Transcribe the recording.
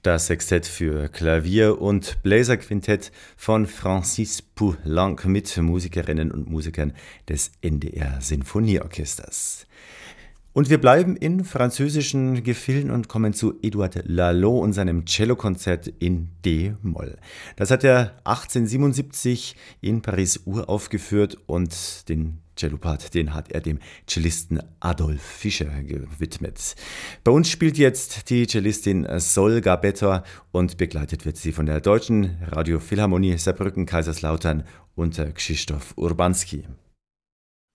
Das Sextett für Klavier und Bläserquintett von Francis Poulenc mit Musikerinnen und Musikern des NDR Sinfonieorchesters. Und wir bleiben in französischen Gefilden und kommen zu Édouard Laloux und seinem Cellokonzert in D-Moll. Das hat er 1877 in Paris uraufgeführt und den Cellopart, den hat er dem Cellisten Adolf Fischer gewidmet. Bei uns spielt jetzt die Cellistin Sol Gabetta und begleitet wird sie von der Deutschen Radiophilharmonie Saarbrücken-Kaiserslautern unter Krzysztof Urbanski.